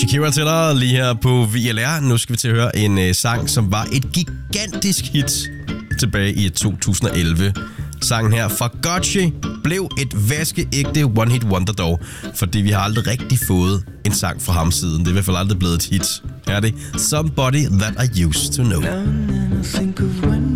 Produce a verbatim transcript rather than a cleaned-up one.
Shakira til dig lige her på V L R. Nu skal vi til at høre en uh, sang, som var et gigantisk hit tilbage i to tusind og elleve. Sangen her fra Gotchi blev et vaskeægte one-hit wonder dog, fordi vi har aldrig rigtig fået en sang fra ham siden. Det er i hvert fald aldrig blevet et hit. Her er det Somebody That I Used To Know.